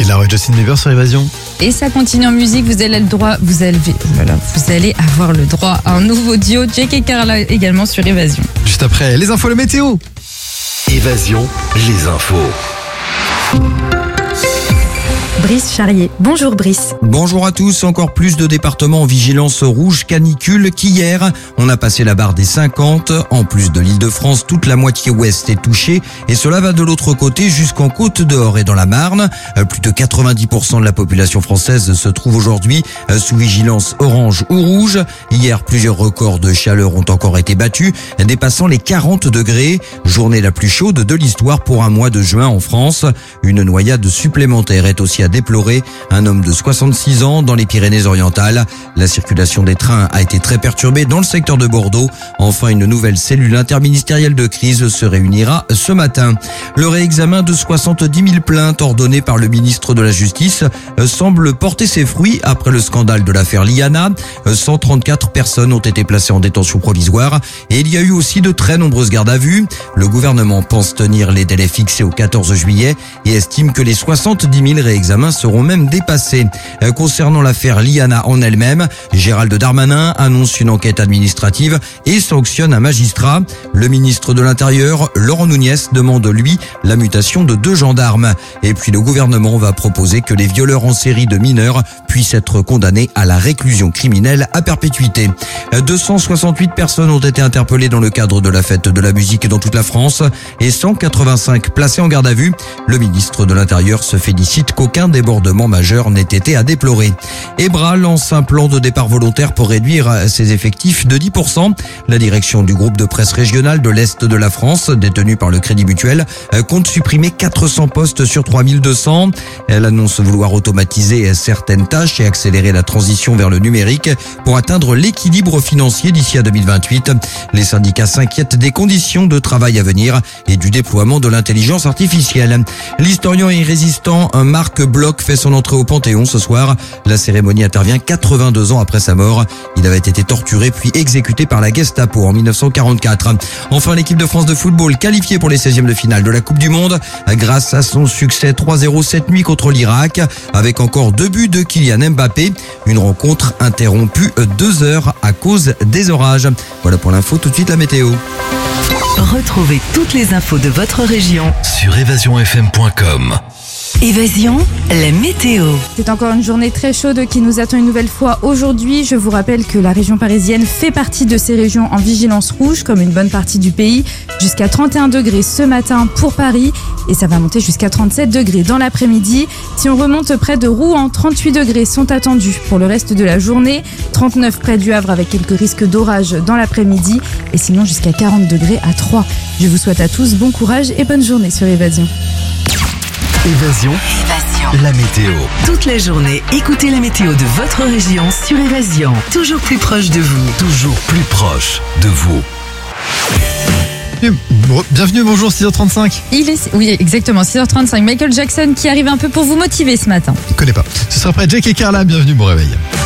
Kid Laroi, Justin Bieber sur Évasion. Et ça continue en musique, vous allez avoir le droit à un nouveau duo, Jake et Carla également sur Évasion. Juste après, les infos, le météo. Évasion, les infos. Brice Charrier. Bonjour Brice. Bonjour à tous. Encore plus de départements en vigilance rouge canicule qu'hier. On a passé la barre des 50. En plus de l'Île-de-France, toute la moitié ouest est touchée. Et cela va de l'autre côté jusqu'en Côte d'Or et dans la Marne. Plus de 90% de la population française se trouve aujourd'hui sous vigilance orange ou rouge. Hier, plusieurs records de chaleur ont encore été battus, dépassant les 40 degrés. Journée la plus chaude de l'histoire pour un mois de juin en France. Une noyade supplémentaire est aussi à déplorer. Un homme de 66 ans dans les Pyrénées-Orientales. La circulation des trains a été très perturbée dans le secteur de Bordeaux. Enfin, une nouvelle cellule interministérielle de crise se réunira ce matin. Le réexamen de 70 000 plaintes ordonnées par le ministre de la Justice semble porter ses fruits après le scandale de l'affaire Liana. 134 personnes ont été placées en détention provisoire et il y a eu aussi de très nombreuses gardes à vue. Le gouvernement pense tenir les délais fixés au 14 juillet et estime que les 70 000 réexamens seront même dépassés. Concernant l'affaire Liana en elle-même, Gérald Darmanin annonce une enquête administrative et sanctionne un magistrat. Le ministre de l'Intérieur, Laurent Nunez, demande lui la mutation de 2 gendarmes. Et puis le gouvernement va proposer que les violeurs en série de mineurs puissent être condamnés à la réclusion criminelle à perpétuité. 268 personnes ont été interpellées dans le cadre de la fête de la musique dans toute la France et 185 placées en garde à vue. Le ministre de l'Intérieur se félicite qu'aucun débordement majeur n'ait été à déplorer. EBRA lance un plan de départ volontaire pour réduire ses effectifs de 10%. La direction du groupe de presse régional de l'Est de la France, détenu par le Crédit Mutuel, compte supprimer 400 postes sur 3200. Elle annonce vouloir automatiser certaines tâches et accélérer la transition vers le numérique pour atteindre l'équilibre financier d'ici à 2028. Les syndicats s'inquiètent des conditions de travail à venir et du déploiement de l'intelligence artificielle. L'historien et résistant Marc Bloch fait son entrée au Panthéon ce soir. La cérémonie intervient 82 ans après sa mort. Il avait été torturé puis exécuté par la Gestapo en 1944. Enfin, l'équipe de France de football qualifiée pour les 16e de finale de la Coupe du Monde grâce à son succès 3-0 cette nuit contre l'Irak avec encore 2 buts de Kylian Mbappé. Une rencontre interrompue 2 heures à cause des orages. Voilà pour l'info, tout de suite la météo. Retrouvez toutes les infos de votre région Sur évasionfm.com. Évasion, la météo. C'est encore une journée très chaude qui nous attend une nouvelle fois aujourd'hui. Je vous rappelle que la région parisienne fait partie de ces régions en vigilance rouge, comme une bonne partie du pays. Jusqu'à 31 degrés ce matin pour Paris et ça va monter jusqu'à 37 degrés dans l'après-midi. Si on remonte près de Rouen, 38 degrés sont attendus pour le reste de la journée. 39 près du Havre avec quelques risques d'orage dans l'après-midi et sinon jusqu'à 40 degrés à Troyes. Je vous souhaite à tous bon courage et bonne journée sur Évasion. Évasion, la météo. Toute la journée, écoutez la météo de votre région sur Évasion. Toujours plus proche de vous. Toujours plus proche de vous. Bienvenue, bonjour, 6h35. Oui, exactement, 6h35. Michael Jackson qui arrive un peu pour vous motiver ce matin. Je ne connais pas. Ce sera après Jake et Carla, bienvenue, bon réveil.